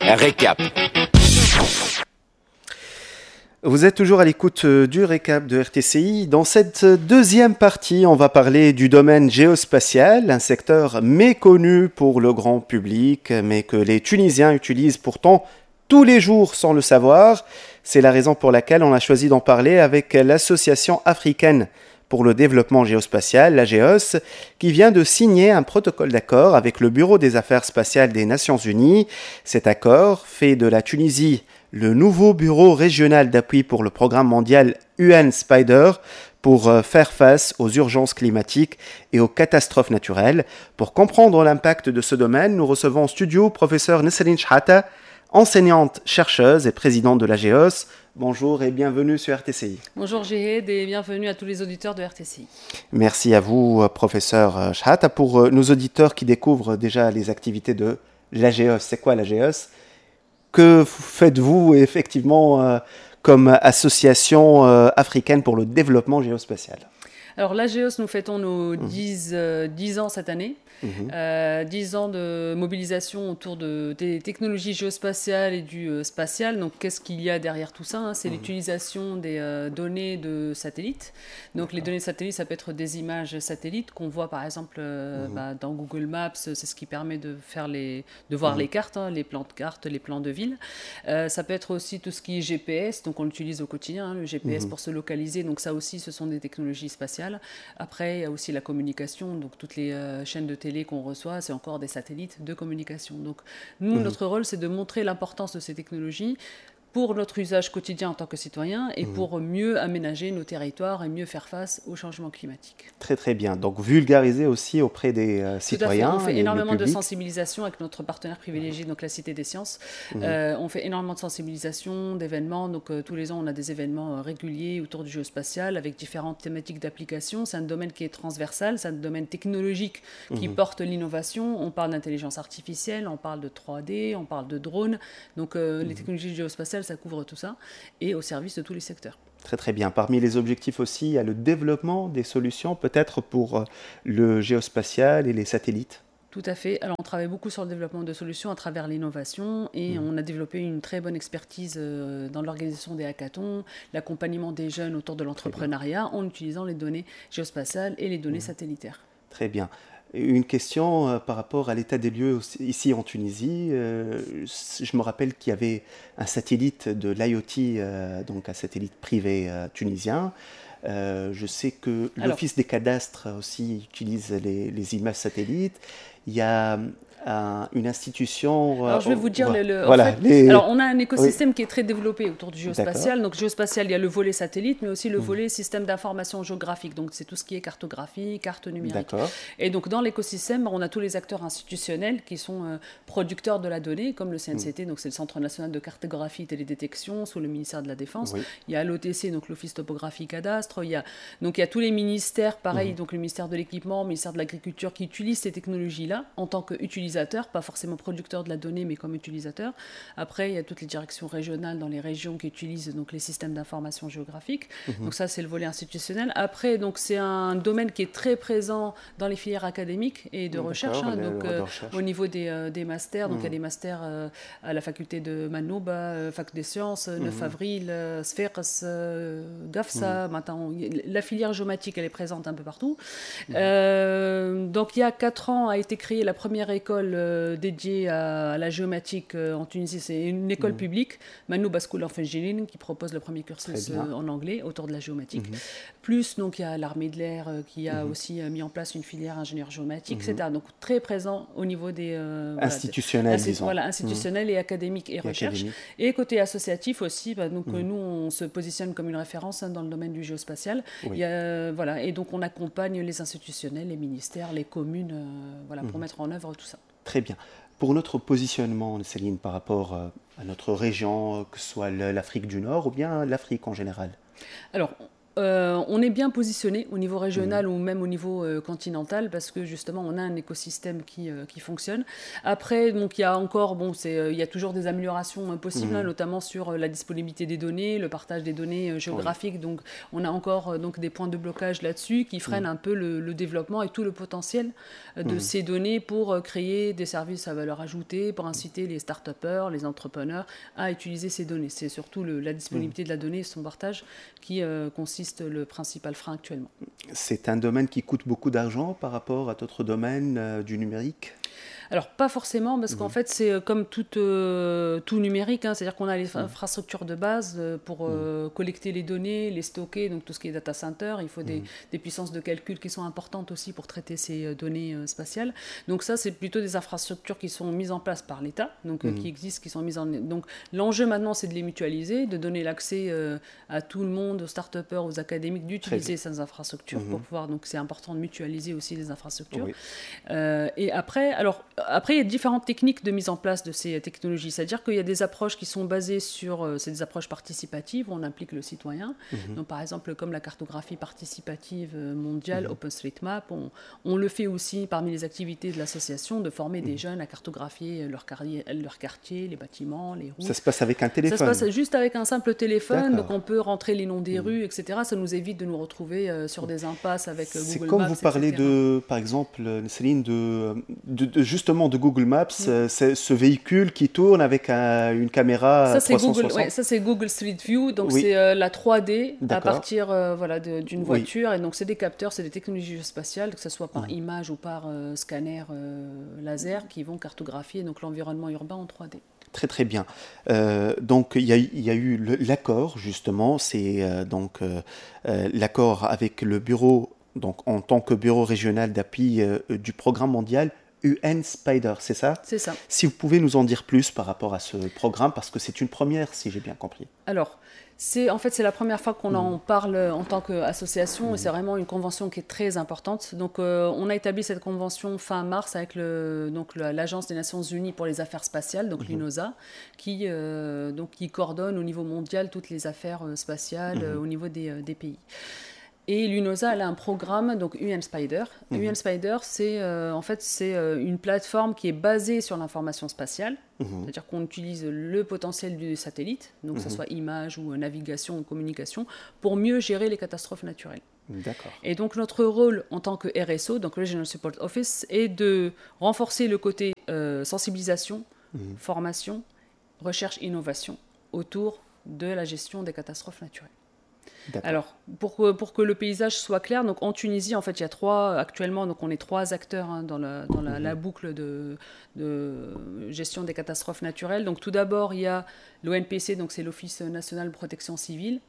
Récap. Vous êtes toujours à l'écoute du récap de RTCI. Dans cette deuxième partie, on va parler du domaine géospatial, un secteur méconnu pour le grand public, mais que les Tunisiens utilisent pourtant tous les jours sans le savoir. C'est la raison pour laquelle on a choisi d'en parler avec l'Association africaine pour le développement géospatial, l'AGEOS, qui vient de signer un protocole d'accord avec le Bureau des affaires spatiales des Nations Unies. Cet accord fait de la Tunisie le nouveau bureau régional d'appui pour le programme mondial UN Spider pour faire face aux urgences climatiques et aux catastrophes naturelles. Pour comprendre l'impact de ce domaine, nous recevons en studio professeur Nesrine Chahata, enseignante, chercheuse et présidente de l'AGEOS. Bonjour et bienvenue sur RTCI. Bonjour Géhed et bienvenue à tous les auditeurs de RTCI. Merci à vous, professeur Chahata. Pour nos auditeurs qui découvrent déjà les activités de l'AGEOS, c'est quoi l'AGEOS ? Que faites-vous effectivement comme association africaine pour le développement géospatial ? Alors l'AGEOS, nous fêtons nos 10 ans cette année. 10 ans de mobilisation autour des technologies géospatiales et du spatial. Donc, qu'est-ce qu'il y a derrière tout ça, hein? C'est l'utilisation des données de satellites. Donc, les données de satellites, ça peut être des images satellites qu'on voit, par exemple, dans Google Maps. C'est ce qui permet de voir les cartes, hein, les plans de cartes, les plans de ville. Ça peut être aussi tout ce qui est GPS. Donc, on l'utilise au quotidien, hein, le GPS pour se localiser. Donc, ça aussi, ce sont des technologies spatiales. Après, il y a aussi la communication. Donc, toutes les chaînes de télé qu'on reçoit, c'est encore des satellites de communication. Donc nous, notre rôle, c'est de montrer l'importance de ces technologies pour notre usage quotidien en tant que citoyen et pour mieux aménager nos territoires et mieux faire face au changement climatique. Très très bien. Donc vulgariser aussi auprès des citoyens. On fait énormément de sensibilisation avec notre partenaire privilégié, donc la Cité des Sciences. On fait énormément de sensibilisation, d'événements. Donc tous les ans, on a des événements réguliers autour du géospatial avec différentes thématiques d'application. C'est un domaine qui est transversal, c'est un domaine technologique qui porte l'innovation. On parle d'intelligence artificielle, on parle de 3D, on parle de drones. Donc les technologies géospatiales, ça couvre tout ça, et au service de tous les secteurs. Très très bien. Parmi les objectifs aussi, il y a le développement des solutions, peut-être pour le géospatial et les satellites. Tout à fait. Alors, on travaille beaucoup sur le développement de solutions à travers l'innovation et on a développé une très bonne expertise dans l'organisation des hackathons, l'accompagnement des jeunes autour de l'entrepreneuriat en utilisant les données géospatiales et les données satellitaires. Très bien. Une question par rapport à l'état des lieux ici en Tunisie. Je me rappelle qu'il y avait un satellite de l'IoT, donc un satellite privé tunisien. Je sais que l'Office des cadastres aussi utilise les images satellites. Il y a une institution... Alors, je vais vous dire, alors, on a un écosystème qui est très développé autour du géospatial. Donc, géospatial, il y a le volet satellite, mais aussi le volet système d'information géographique. Donc, c'est tout ce qui est cartographie, carte numérique. Et donc, dans l'écosystème, on a tous les acteurs institutionnels qui sont producteurs de la donnée, comme le CNCT, donc c'est le Centre national de cartographie et télédétection, sous le ministère de la Défense. Il y a l'OTC, donc l'Office topographie cadastre. Il y a tous les ministères, pareil, donc le ministère de l'équipement, le ministère de l'agriculture, qui utilisent ces technologies-là en tant qu'utilisateurs, pas forcément producteurs de la donnée, mais comme utilisateurs. Après, il y a toutes les directions régionales dans les régions qui utilisent donc les systèmes d'information géographique. Donc ça, c'est le volet institutionnel. Après, donc c'est un domaine qui est très présent dans les filières académiques et de recherche. Au niveau des masters, donc il y a des masters à la faculté de Manouba, Fac des sciences, 9 avril, Sfers, GAFSA. Maintenant, la filière géomatique, elle est présente un peu partout. Donc il y a 4 ans a été créée la première école dédiée à la géomatique en Tunisie. C'est une école publique, Manouba School of Engineering, qui propose le premier cursus en anglais autour de la géomatique. Plus, donc, il y a l'armée de l'air qui a aussi mis en place une filière ingénieur géomatique, etc. Donc, très présent au niveau des... institutionnels, disons. Voilà, institutionnel et académique et recherche. Et côté associatif aussi, nous, on se positionne comme une référence dans le domaine du géospatial. Et donc, on accompagne les institutionnels, les ministères, les communes, pour mettre en œuvre tout ça. Très bien. Pour notre positionnement, Céline, par rapport à notre région, que ce soit l'Afrique du Nord ou bien l'Afrique en général? Alors, on est bien positionné au niveau régional ou même au niveau continental parce que justement on a un écosystème qui fonctionne. Après, donc il y a encore, il y a toujours des améliorations possibles, notamment sur la disponibilité des données, le partage des données géographiques. Donc on a encore donc des points de blocage là-dessus qui freinent un peu le développement et tout le potentiel de ces données pour créer des services à valeur ajoutée, pour inciter les start-upers, les entrepreneurs à utiliser ces données. C'est surtout la disponibilité de la donnée et son partage qui consiste le principal frein actuellement. C'est un domaine qui coûte beaucoup d'argent par rapport à d'autres domaines du numérique ? Alors, pas forcément, parce qu'en fait, c'est comme tout numérique, c'est-à-dire qu'on a les infrastructures de base pour collecter les données, les stocker, donc tout ce qui est data center. Il faut des puissances de calcul qui sont importantes aussi pour traiter ces données spatiales. Donc ça, c'est plutôt des infrastructures qui sont mises en place par l'État, donc qui existent, qui sont mises en... Donc l'enjeu maintenant, c'est de les mutualiser, de donner l'accès à tout le monde, aux start-upers, aux académiques, d'utiliser ces infrastructures pour pouvoir... Donc c'est important de mutualiser aussi les infrastructures. Oui. Et après, il y a différentes techniques de mise en place de ces technologies. C'est-à-dire qu'il y a des approches qui sont basées sur... c'est des approches participatives où on implique le citoyen. Donc, par exemple, comme la cartographie participative mondiale, OpenStreetMap, on le fait aussi parmi les activités de l'association, de former des jeunes à cartographier leur quartier, les bâtiments, les routes. Ça se passe avec un téléphone ? Ça se passe juste avec un simple téléphone. Donc, on peut rentrer les noms des rues, etc. Ça nous évite de nous retrouver sur des impasses avec Google Maps, C'est comme vous parlez de, par exemple, Céline, justement de Google Maps, c'est ce véhicule qui tourne avec une caméra ça, 360. Ça, c'est Google Street View, donc c'est la 3D à partir d'une voiture. Et donc, c'est des capteurs, c'est des technologies géospatiales, que ce soit par image ou par scanner laser, qui vont cartographier donc, l'environnement urbain en 3D. Très très bien. Donc il y a eu l'accord, justement, c'est l'accord avec le bureau, donc en tant que bureau régional d'appui du programme mondial UN Spider, c'est ça ? C'est ça. Si vous pouvez nous en dire plus par rapport à ce programme, parce que c'est une première, si j'ai bien compris. Alors, c'est la première fois qu'on en parle en tant qu'association, et c'est vraiment une convention qui est très importante. Donc, on a établi cette convention fin mars avec l'Agence des Nations Unies pour les affaires spatiales, donc l'UNOSA, qui coordonne au niveau mondial toutes les affaires spatiales au niveau des pays. Et l'UNOSA, elle a un programme, donc UN Spider. UN Spider, c'est une plateforme qui est basée sur l'information spatiale, c'est-à-dire qu'on utilise le potentiel du satellite, donc que ce soit image ou navigation ou communication, pour mieux gérer les catastrophes naturelles. D'accord. Et donc notre rôle en tant que RSO, donc Regional Support Office, est de renforcer le côté sensibilisation, formation, recherche, innovation autour de la gestion des catastrophes naturelles. D'accord. Alors, pour que le paysage soit clair, donc en Tunisie, en fait, il y a actuellement, donc on est 3 acteurs dans la boucle de gestion des catastrophes naturelles. Donc, tout d'abord, il y a l'ONPC, donc c'est l'Office national de protection civile,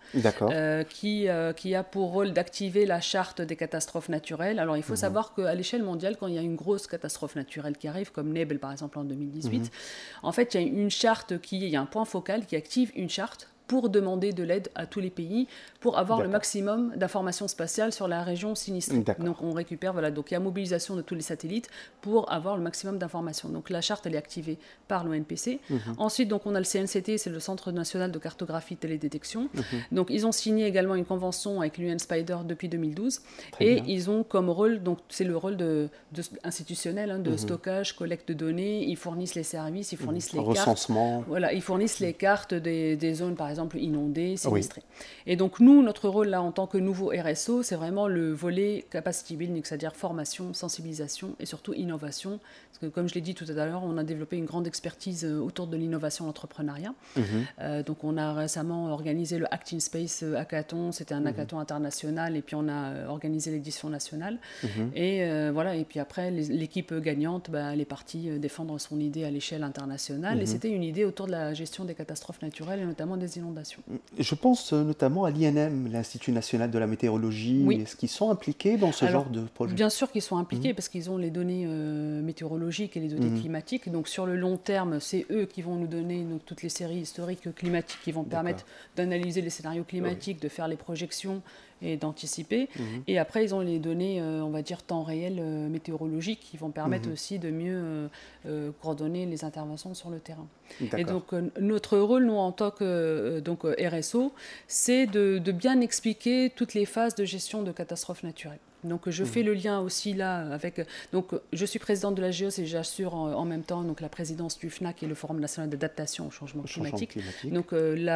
qui a pour rôle d'activer la charte des catastrophes naturelles. Alors, il faut savoir qu'à l'échelle mondiale, quand il y a une grosse catastrophe naturelle qui arrive, comme Nebel par exemple en 2018, en fait, il y a une charte il y a un point focal qui active une charte pour demander de l'aide à tous les pays, pour avoir le maximum d'informations spatiales sur la région sinistrée. Donc on récupère, donc il y a mobilisation de tous les satellites pour avoir le maximum d'informations. Donc la charte, elle est activée par l'ONPC. Ensuite, donc on a le CNCT, c'est le Centre national de cartographie de télédétection. Donc ils ont signé également une convention avec l'UN Spider depuis 2012. Ils ont comme rôle, donc c'est le rôle institutionnel, de stockage, collecte de données. Ils fournissent les services, ils fournissent les recensement. Voilà, ils fournissent les cartes des zones, par exemple, inondées, sinistrées. Et donc nous, notre rôle là en tant que nouveau RSO, c'est vraiment le volet capacity building, c'est-à-dire formation, sensibilisation et surtout innovation. Parce que comme je l'ai dit tout à l'heure, on a développé une grande expertise autour de l'innovation l'entrepreneuriat. Donc on a récemment organisé le Act in Space hackathon, c'était un hackathon international et puis on a organisé l'édition nationale. Et et puis après l'équipe gagnante, elle est partie défendre son idée à l'échelle internationale et c'était une idée autour de la gestion des catastrophes naturelles et notamment des inondations. Je pense notamment à l'INM, l'Institut national de la météorologie. Est-ce qu'ils sont impliqués dans ce genre de projet ? Bien sûr qu'ils sont impliqués parce qu'ils ont les données météorologiques et les données climatiques. Donc sur le long terme, c'est eux qui vont nous donner toutes les séries historiques climatiques qui vont permettre d'analyser les scénarios climatiques, de faire les projections et d'anticiper. Et après, ils ont les données, on va dire, temps réel météorologiques qui vont permettre aussi de mieux coordonner les interventions sur le terrain. Et donc, notre rôle, nous, en tant que RSO, c'est de bien expliquer toutes les phases de gestion de catastrophes naturelles. Donc je fais le lien aussi là avec... Donc je suis présidente de la GEOS et j'assure en même temps donc, la présidence du FNAC et le Forum national d'adaptation au changement climatique. Donc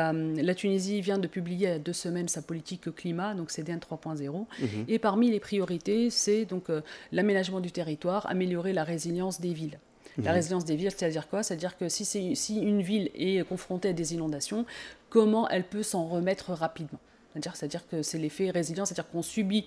la Tunisie vient de publier il y a 2 semaines sa politique climat, donc CDN 3.0. Et parmi les priorités, c'est donc l'aménagement du territoire, améliorer la résilience des villes. La résilience des villes, c'est-à-dire quoi? C'est-à-dire que si une ville est confrontée à des inondations, comment elle peut s'en remettre rapidement? C'est-à-dire que c'est l'effet résilient, c'est-à-dire qu'on subit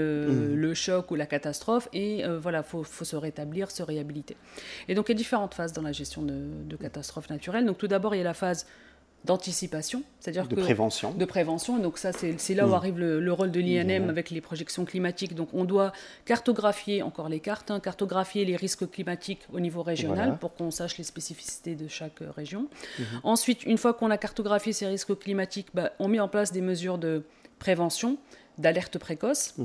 le choc ou la catastrophe et voilà, faut se rétablir, se réhabiliter. Et donc il y a différentes phases dans la gestion de catastrophes naturelles. Donc tout d'abord, il y a la phase d'anticipation, c'est-à-dire de prévention. De prévention. Donc ça, c'est là où arrive le rôle de l'INM avec les projections climatiques. Donc on doit cartographier, encore les cartes, cartographier les risques climatiques au niveau régional pour qu'on sache les spécificités de chaque région. Ensuite, une fois qu'on a cartographié ces risques climatiques, on met en place des mesures de prévention, d'alerte précoce.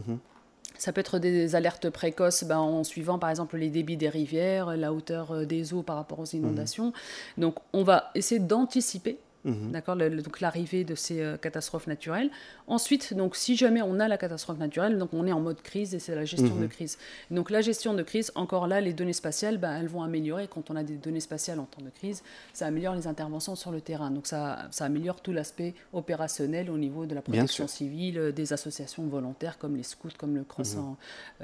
Ça peut être des alertes précoces en suivant par exemple les débits des rivières, la hauteur des eaux par rapport aux inondations. Donc on va essayer d'anticiper d'accord, donc l'arrivée de ces catastrophes naturelles. Ensuite, donc, si jamais on a la catastrophe naturelle, donc on est en mode crise et c'est la gestion de crise. Donc la gestion de crise, encore là, les données spatiales, elles vont améliorer. Quand on a des données spatiales en temps de crise, ça améliore les interventions sur le terrain. Donc ça améliore tout l'aspect opérationnel au niveau de la protection civile, des associations volontaires comme les scouts, comme le Croissant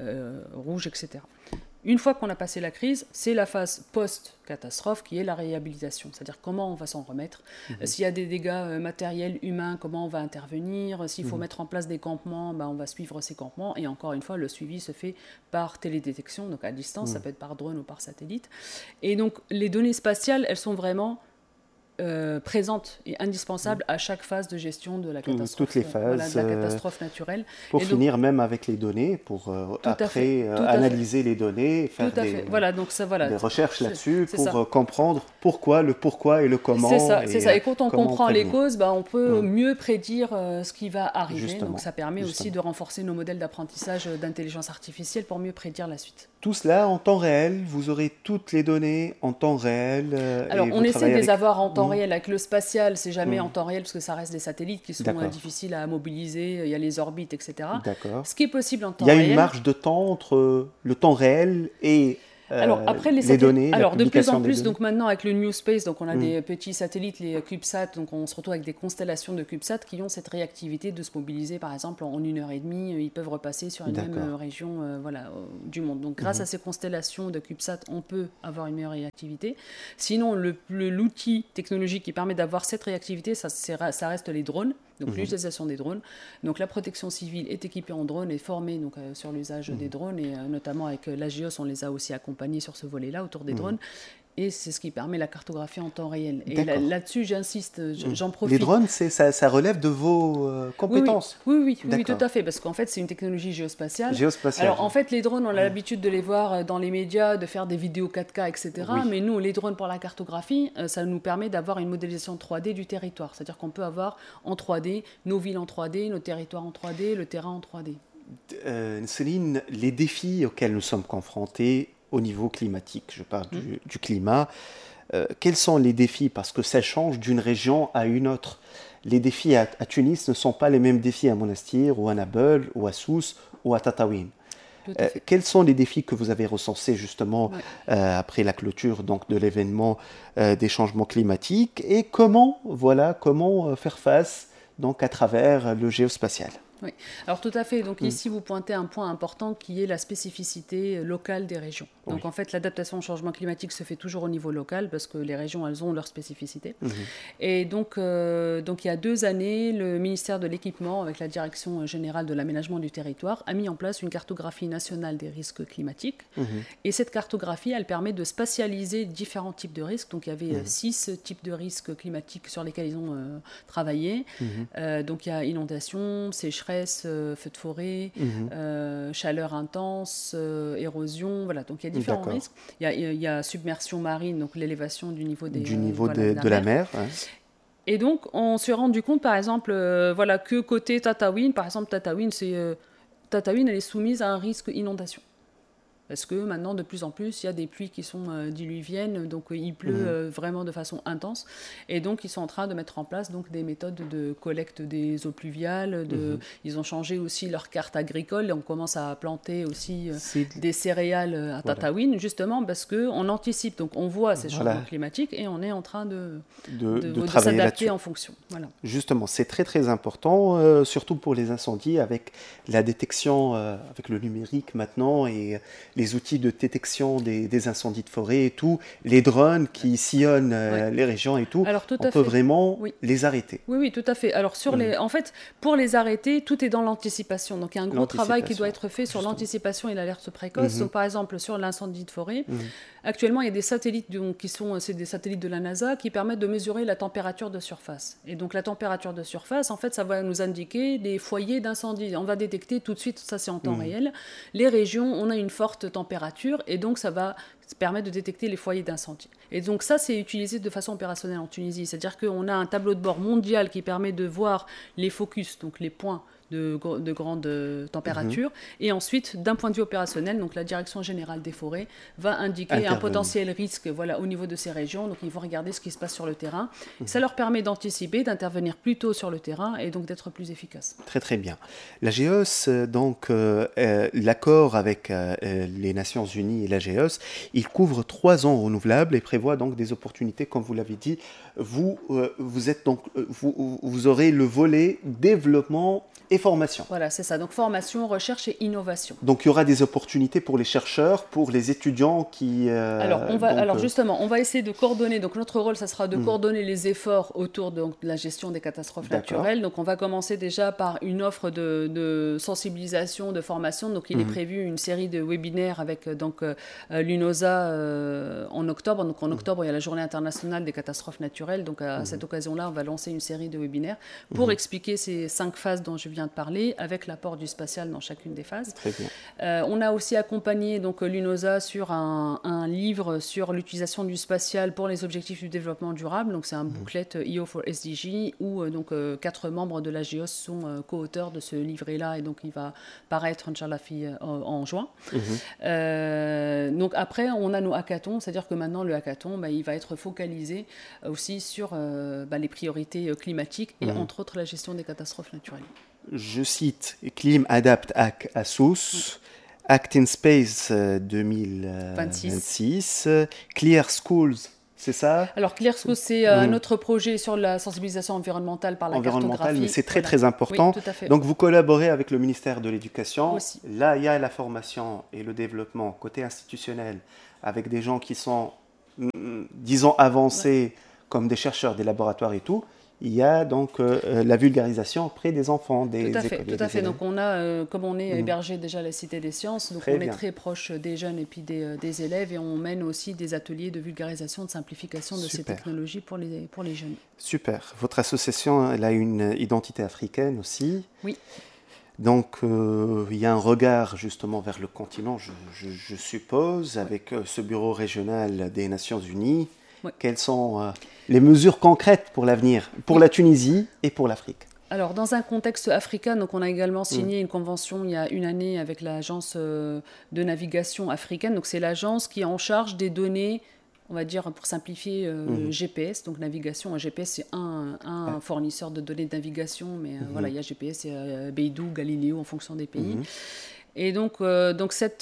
Rouge, etc. Une fois qu'on a passé la crise, c'est la phase post-catastrophe qui est la réhabilitation, c'est-à-dire comment on va s'en remettre. S'il y a des dégâts matériels, humains, comment on va intervenir. S'il faut mettre en place des campements, on va suivre ces campements. Et encore une fois, le suivi se fait par télédétection, donc à distance, ça peut être par drone ou par satellite. Et donc les données spatiales, elles sont vraiment présente et indispensable à chaque phase de gestion de la catastrophe, toutes les phases, de la catastrophe naturelle. Pour finir même avec les données, pour après analyser les données, faire des recherches là-dessus pour comprendre le pourquoi et le comment. C'est ça. Et quand on comprend les causes, on peut mieux prédire ce qui va arriver. Donc ça permet aussi de renforcer nos modèles d'apprentissage d'intelligence artificielle pour mieux prédire la suite. Tout cela en temps réel, vous aurez toutes les données en temps réel. Alors on essaie de les avoir en temps réel. Avec le spatial, c'est jamais en temps réel parce que ça reste des satellites qui sont difficiles à mobiliser, il y a les orbites, etc. Ce qui est possible en temps réel. Il y a une marge de temps entre le temps réel et alors, après, les données, alors de plus en plus, donc maintenant avec le New Space, donc on a des petits satellites, les CubeSat, donc on se retrouve avec des constellations de CubeSat qui ont cette réactivité de se mobiliser, par exemple, en 1h30, ils peuvent repasser sur une même région du monde. Donc grâce à ces constellations de CubeSat, on peut avoir une meilleure réactivité. Sinon, l'outil technologique qui permet d'avoir cette réactivité, ça reste les drones. Donc l'utilisation des drones. Donc la protection civile est équipée en drones et formée donc, sur l'usage des drones et notamment avec l'AGEOS, on les a aussi accompagnés sur ce volet-là autour des drones. Et c'est ce qui permet la cartographie en temps réel. Et là-dessus, j'insiste, j'en profite. Les drones, ça relève de vos compétences. Oui, tout à fait, parce qu'en fait, c'est une technologie géospatiale. Alors, en fait, les drones, on a l'habitude de les voir dans les médias, de faire des vidéos 4K, etc. Mais nous, les drones pour la cartographie, ça nous permet d'avoir une modélisation 3D du territoire. C'est-à-dire qu'on peut avoir en 3D nos villes en 3D, nos territoires en 3D, le terrain en 3D. Céline, les défis auxquels nous sommes confrontés au niveau climatique, je parle du climat. Quels sont les défis? Parce que ça change d'une région à une autre. Les défis à Tunis ne sont pas les mêmes défis à Monastir, ou à Nabeul, ou à Sousse, ou à Tataouine. Quels sont les défis que vous avez recensés justement après la clôture donc, de l'événement des changements climatiques et comment faire face donc, à travers le géospatial? Oui, alors tout à fait. Donc ici, vous pointez un point important qui est la spécificité locale des régions. Donc en fait, l'adaptation au changement climatique se fait toujours au niveau local parce que les régions, elles ont leur spécificité. Et donc il y a 2 années, le ministère de l'Équipement, avec la Direction générale de l'aménagement du territoire, a mis en place une cartographie nationale des risques climatiques. Et cette cartographie, elle permet de spatialiser différents types de risques. Donc il y avait 6 types de risques climatiques sur lesquels ils ont travaillé. Donc il y a inondation, sécheresse, feux de forêt, chaleur intense, érosion, voilà. Donc il y a différents risques. Il y a submersion marine, donc l'élévation du niveau de la mer. Et donc, on s'est rendu compte, par exemple, que côté Tataouine, par exemple, Tataouine, elle est soumise à un risque inondation. Parce que maintenant, de plus en plus, il y a des pluies qui sont diluviennes, donc il pleut vraiment de façon intense. Et donc, ils sont en train de mettre en place donc, des méthodes de collecte des eaux pluviales. Ils ont changé aussi leur carte agricole. Et on commence à planter aussi des céréales à Tataouine, justement parce qu'on anticipe. Donc, on voit ces changements climatiques et on est en train de s'adapter en fonction. Voilà. Justement, c'est très, très important, surtout pour les incendies, avec la détection, avec le numérique maintenant et les outils de détection des incendies de forêt et tout, les drones qui sillonnent les régions et tout, on peut vraiment les arrêter. Oui, tout à fait. Alors, en fait, pour les arrêter, tout est dans l'anticipation. Donc, il y a un gros travail qui doit être fait sur l'anticipation et l'alerte précoce. Donc, par exemple, sur l'incendie de forêt, actuellement, il y a des satellites c'est des satellites de la NASA qui permettent de mesurer la température de surface. Et donc, la température de surface, en fait, ça va nous indiquer les foyers d'incendie. On va détecter tout de suite, ça c'est en temps réel, les régions, on a une forte température et donc ça va permettre de détecter les foyers d'incendie. Et donc ça, c'est utilisé de façon opérationnelle en Tunisie. C'est-à-dire qu'on a un tableau de bord mondial qui permet de voir les focus, donc les points de grande température. Et ensuite, d'un point de vue opérationnel, donc la Direction générale des forêts va indiquer un potentiel risque au niveau de ces régions. Donc ils vont regarder ce qui se passe sur le terrain. Ça leur permet d'anticiper, d'intervenir plus tôt sur le terrain et donc d'être plus efficace. Très très bien. La GEOS, donc l'accord avec les Nations Unies et la GEOS, il couvre 3 ans renouvelables et prévoit donc des opportunités, comme vous l'avez dit. Vous aurez le volet développement et formation. Voilà, c'est ça. Donc formation, recherche et innovation. Donc il y aura des opportunités pour les chercheurs, pour les étudiants qui... Alors justement, on va essayer de coordonner. Donc notre rôle, ça sera de coordonner les efforts autour de la gestion des catastrophes naturelles. Donc on va commencer déjà par une offre de sensibilisation, de formation. Donc il est prévu une série de webinaires avec l'UNOSA en octobre. Donc en octobre, il y a la Journée internationale des catastrophes naturelles. Donc à cette occasion-là, on va lancer une série de webinaires pour expliquer ces 5 phases dont je viens de parler, avec l'apport du spatial dans chacune des phases. Très bien. On a aussi accompagné l'UNOSA sur un livre sur l'utilisation du spatial pour les objectifs du développement durable. Donc c'est un booklet EO for SDG où 4 membres de la GEOS sont co-auteurs de ce livret-là et donc il va paraître Inch'Allah en juin. Donc après on a nos hackathons, c'est-à-dire que maintenant le hackathon il va être focalisé aussi sur les priorités climatiques et entre autres la gestion des catastrophes naturelles. Je cite Clim Adapt Hack Asus, Act in Space 2026, Clear Schools, c'est ça? Alors Clear Schools, c'est un autre projet sur la sensibilisation environnementale par la cartographie. Mais c'est très très important. Oui, tout à fait. Donc vous collaborez avec le ministère de l'Éducation. Aussi. Là, il y a la formation et le développement côté institutionnel avec des gens qui sont, disons, avancés comme des chercheurs, des laboratoires et tout. Il y a donc la vulgarisation auprès des enfants, des écoles. Tout à fait. Donc on a, comme on est hébergé déjà à la Cité des Sciences, donc on est très proche des jeunes et puis des élèves et on mène aussi des ateliers de vulgarisation, de simplification de ces technologies pour les jeunes. Super. Votre association, elle a une identité africaine aussi. Oui. Donc il y a un regard justement vers le continent, je suppose, avec ce bureau régional des Nations Unies. Oui. Quelles sont les mesures concrètes pour l'avenir, pour la Tunisie et pour l'Afrique? Alors, dans un contexte africain, donc on a également signé une convention il y a une année avec l'agence de navigation africaine. Donc, c'est l'agence qui est en charge des données, on va dire pour simplifier, GPS. Donc, navigation, un GPS, c'est un fournisseur de données de navigation, mais voilà, il y a GPS, il y a Beidou, Galileo en fonction des pays. Et donc dans cette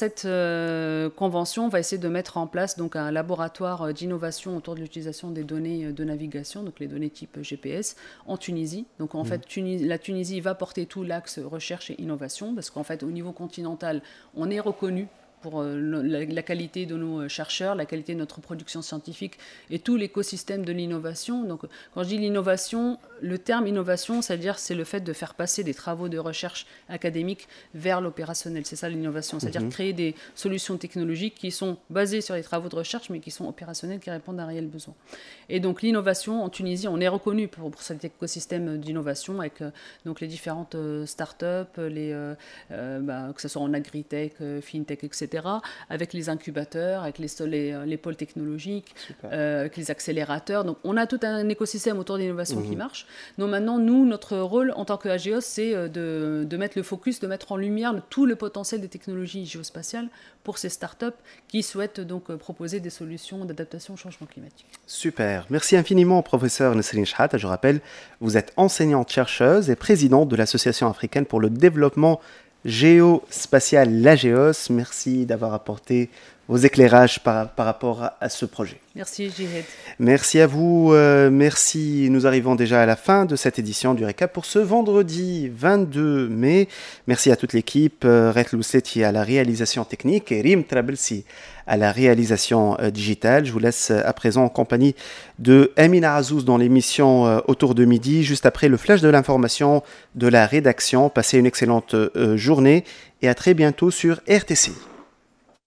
convention, on va essayer de mettre en place donc, un laboratoire d'innovation autour de l'utilisation des données de navigation, donc les données type GPS, en Tunisie. Donc en fait, la Tunisie va porter tout l'axe recherche et innovation, parce qu'en fait, au niveau continental, on est reconnu pour la qualité de nos chercheurs, la qualité de notre production scientifique et tout l'écosystème de l'innovation. Donc, quand je dis l'innovation, le terme innovation, c'est-à-dire c'est le fait de faire passer des travaux de recherche académique vers l'opérationnel. C'est ça l'innovation, c'est-à-dire créer des solutions technologiques qui sont basées sur les travaux de recherche, mais qui sont opérationnelles, qui répondent à un réel besoin. Et donc l'innovation, en Tunisie, on est reconnu pour cet écosystème d'innovation avec donc les différentes start-up, que ce soit en agritech, fintech, etc., etc., avec les incubateurs, avec les pôles technologiques, avec les accélérateurs. Donc, on a tout un écosystème autour de l'innovation qui marche. Donc, maintenant, notre rôle en tant qu'AGEOS, c'est de mettre le focus, de mettre en lumière tout le potentiel des technologies géospatiales pour ces startups qui souhaitent donc proposer des solutions d'adaptation au changement climatique. Super. Merci infiniment, professeur Nesrine Chehata. Je rappelle, vous êtes enseignante-chercheuse et présidente de l'Association africaine pour le développement géospatial, l'AGEOS. Merci d'avoir apporté vos éclairages par rapport à ce projet. Merci, Jihad. Merci à vous. Merci. Nous arrivons déjà à la fin de cette édition du Récap pour ce vendredi 22 mai. Merci à toute l'équipe. Reth Lousleti à la réalisation technique et Rim Trabelsi à la réalisation digitale. Je vous laisse à présent en compagnie de Amina Azouz dans l'émission Autour de midi, juste après le flash de l'information de la rédaction. Passez une excellente journée et à très bientôt sur RTCI.